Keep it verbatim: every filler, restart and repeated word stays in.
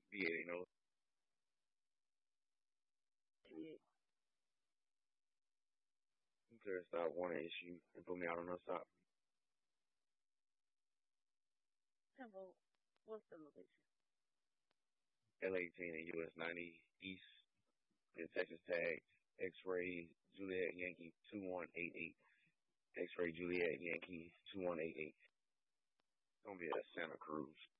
Yeah, you know. Yeah. Clear stop one issue and put me out on a stop. Temple, what's the location? L eighteen and U S ninety East in Texas tag X-ray Juliet Yankee two one eight eight. X-ray Juliet Yankee two one eight eight. Gonna be at Santa Cruz.